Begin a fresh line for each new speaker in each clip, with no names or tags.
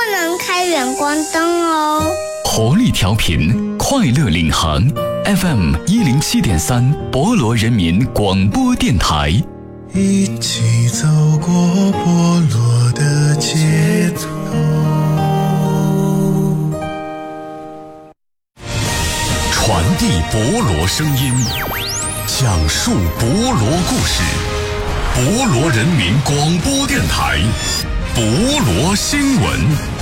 能开远光灯哦。
活力调频，快乐领航 FM 107.3，博罗人民广播电台。
一起走过博罗的街头，
传递博罗声音，讲述博罗故事。博罗人民广播电台，博罗新闻。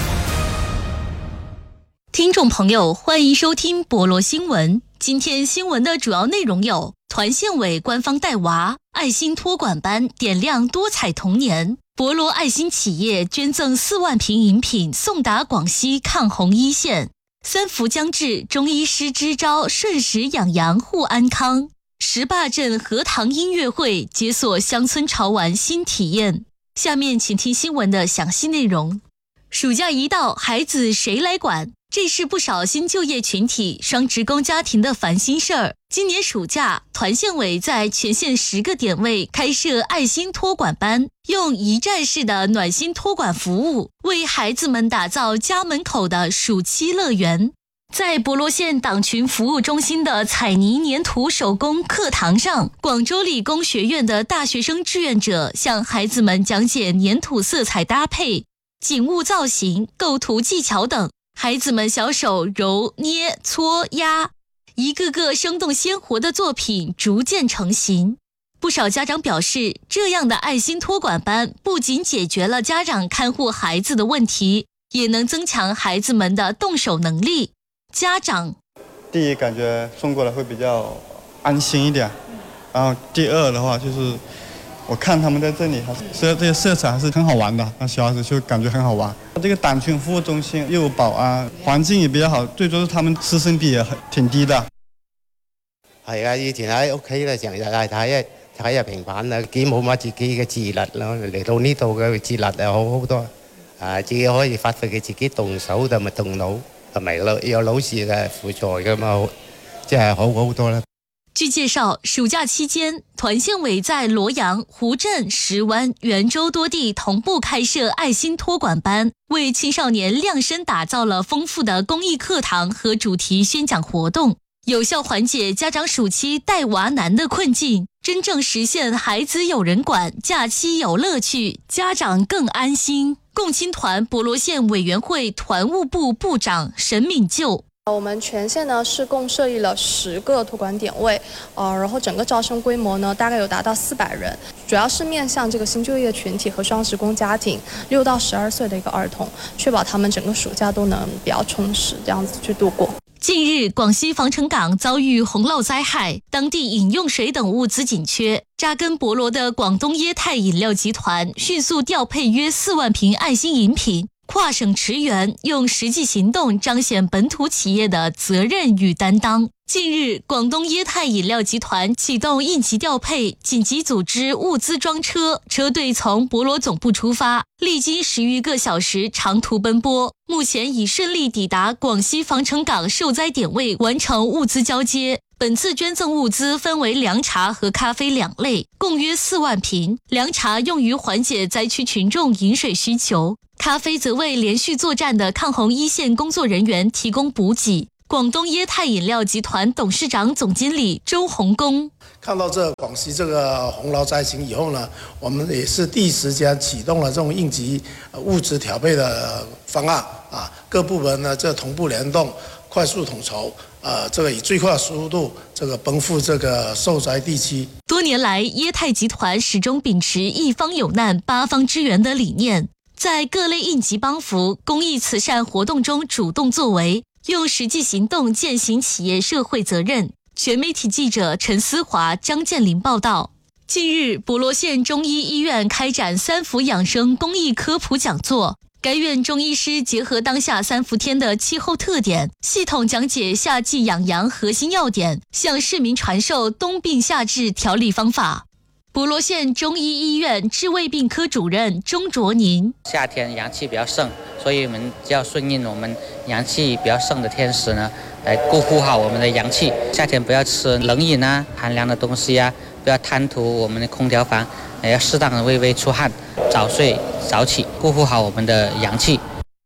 听众朋友，欢迎收听博罗新闻。今天新闻的主要内容有：团县委官方带娃，爱心托管班点亮多彩童年；博罗爱心企业捐赠4万瓶饮品送达广西抗洪一线；三伏将至，中医师支招顺时养阳护安康；石坝镇荷塘音乐会解锁乡村潮玩新体验。下面请听新闻的详细内容。暑假一到，孩子谁来管？这是不少新就业群体、双职工家庭的烦心事儿。今年暑假，团县委在全县10个点位开设爱心托管班，用一站式的暖心托管服务，为孩子们打造家门口的暑期乐园。在博罗县党群服务中心的彩泥粘土手工课堂上，广州理工学院的大学生志愿者向孩子们讲解粘土色彩搭配、景物造型、构图技巧等。孩子们小手揉捏搓压，一个个生动鲜活的作品逐渐成型。不少家长表示，这样的爱心托管班不仅解决了家长看护孩子的问题，也能增强孩子们的动手能力。家长
第一感觉送过来会比较安心一点，然后第二的话就是我看他们在这里这些色彩还是很好玩的，那小孩子就感觉很好玩。这个党群服务中心又有保安，环境也比较好，最主要是他们师生比也挺低的。
係啊，以前喺屋企嘅時候就係睇下平板啦，幾冇乜自己嘅自律咯。嚟到呢度嘅自律就好好多，自己可以發揮佢自己動手同埋動腦，同埋有老師嘅輔助㗎嘛，即係好好多啦。
据介绍，暑假期间，团县委在罗阳、湖镇、石湾、袁州多地同步开设爱心托管班，为青少年量身打造了丰富的公益课堂和主题宣讲活动，有效缓解家长暑期带娃难的困境，真正实现孩子有人管，假期有乐趣，家长更安心。共青团博罗县委员会团务部部长沈敏就。
我们全县呢是共设立了10个托管点位，然后整个招生规模呢大概有达到400人，主要是面向这个新就业群体和双职工家庭，6到12岁的一个儿童，确保他们整个暑假都能比较充实，这样子去度过。
近日，广西防城港遭遇洪涝灾害，当地饮用水等物资紧缺。扎根博罗的广东椰泰饮料集团迅速调配约4万瓶爱心饮品，跨省驰援，用实际行动彰显本土企业的责任与担当。近日，广东椰泰饮料集团启动应急调配，紧急组织物资装车，车队从博罗总部出发，历经10余个小时长途奔波，目前已顺利抵达广西防城港受灾点位，完成物资交接。本次捐赠物资分为凉茶和咖啡2类，共约4万瓶。凉茶用于缓解灾区群众饮水需求，咖啡则为连续作战的抗洪一线工作人员提供补给。广东椰泰饮料集团董事长总经理周鸿功
看到这广西这个洪涝灾情以后呢，我们也是第一时间启动了这种应急物资调配的方案啊，各部门呢这同步联动，快速统筹，这个以最快的速度这个奔赴这个受灾地区。
多年来，椰泰集团始终秉持一方有难八方支援的理念，在各类应急帮扶、公益慈善活动中主动作为，用实际行动践行企业社会责任。全媒体记者陈思华、张建林报道。近日，博罗县中医医院开展三伏养生公益科普讲座，该院中医师结合当下3伏天的气候特点，系统讲解夏季养阳核心要点，向市民传授冬病夏治调理方法。博罗县中医医院治胃病科主任钟卓宁：
夏天阳气比较盛，所以我们就要顺应我们阳气比较盛的天时呢，来顾护好我们的阳气。夏天不要吃冷饮啊、寒凉的东西啊，不要贪图我们的空调房，要适当的微微出汗，早睡早起，顾护好我们的阳气。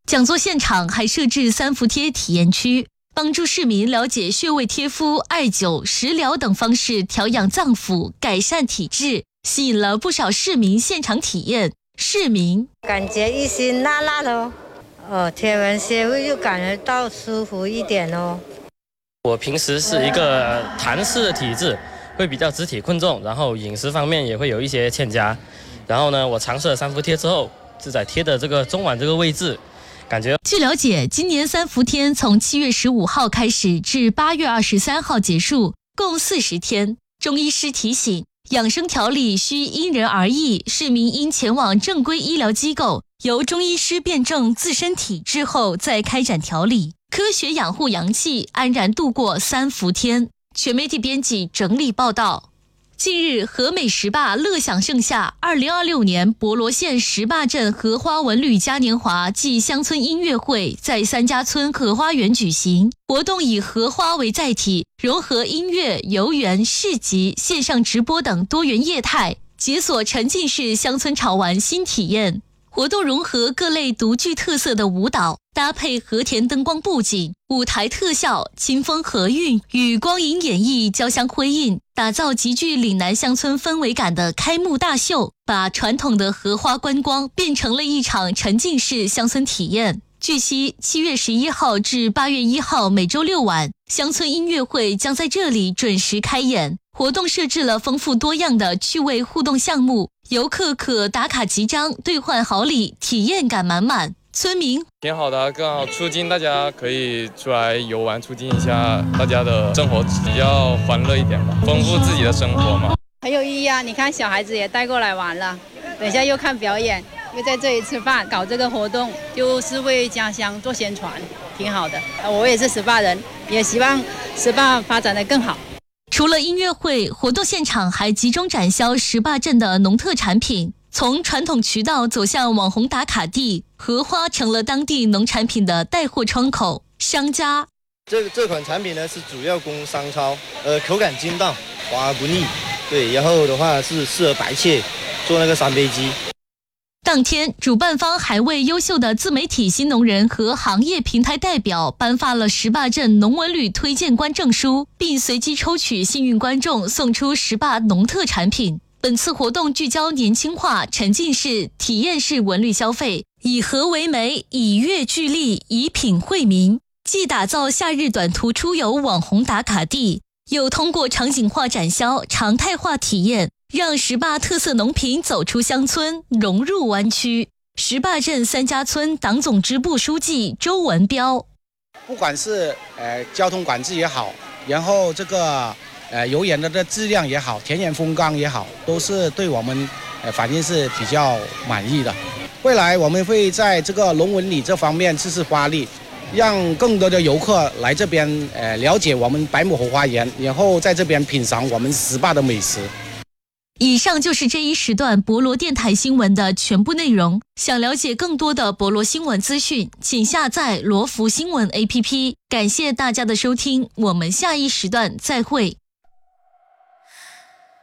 讲座现场还设置3伏贴体验区，帮助市民了解穴位贴敷、艾灸、食疗等方式调养脏腑、改善体质，吸引了不少市民现场体验。市民
感觉一心辣辣的哦，贴完穴位就感觉到舒服一点哦。
我平时是一个痰湿的体质，会比较肢体困重，然后饮食方面也会有一些欠佳。然后呢，我尝试了3伏贴之后，是在贴的这个中脘这个位置，感觉。
据了解，今年3伏天从7月15号开始至8月23号结束，共40天。中医师提醒，养生调理需因人而异，市民应前往正规医疗机构，由中医师辨证自身体质后再开展调理，科学养护阳气，安然度过3伏天。全媒体编辑整理报道。近日，和美石坝乐享盛夏2026年博罗县石坝镇荷花文旅嘉年华暨乡村音乐会在3家村荷花园举行。活动以荷花为载体，融合音乐、游园、市集、线上直播等多元业态，解锁沉浸式乡村潮玩新体验。活动融合各类独具特色的舞蹈，搭配和田灯光布景、舞台特效、清风和韵与光影演绎交相辉映，打造极具岭南乡村氛围感的开幕大秀，把传统的荷花观光变成了一场沉浸式乡村体验。据悉，7月11号至8月1号每周6晚，乡村音乐会将在这里准时开演。活动设置了丰富多样的趣味互动项目，游客可打卡集章、兑换好礼，体验感满满。村民
挺好的，更好促进大家可以出来游玩，促进一下大家的生活比较欢乐一点吧，丰富自己的生活嘛。
很有意义啊！你看小孩子也带过来玩了，等一下又看表演，又在这里吃饭，搞这个活动就是为家乡做宣传，挺好的。我也是石坝人，也希望石坝发展得更好。
除了音乐会，活动现场还集中展销石坝镇的农特产品。从传统渠道走向网红打卡地，荷花成了当地农产品的带货窗口。商家
这款产品呢是主要供商超，口感筋道，滑不腻。对，然后的话是适合白切做那个3杯鸡。
当天，主办方还为优秀的自媒体新农人和行业平台代表颁发了石坝镇农文旅推荐官证书，并随机抽取幸运观众送出石坝农特产品。本次活动聚焦年轻化、沉浸式、体验式文旅消费，以和为媒，以乐聚力，以品惠民，既打造夏日短途出游网红打卡地，又通过场景化展销、常态化体验，让石坝特色农品走出乡村，融入湾区。石坝镇3家村党总支部书记周文彪，
不管是交通管制也好，然后这个游园的质量也好，田园风光也好，都是对我们反映是比较满意的。未来我们会在这个农文旅这方面次发力，让更多的游客来这边了解我们百亩荷花园，然后在这边品尝我们石坝的美食。
以上就是这一时段博罗电台新闻的全部内容。想了解更多的博罗新闻资讯，请下载罗福新闻 APP。感谢大家的收听，我们下一时段再会。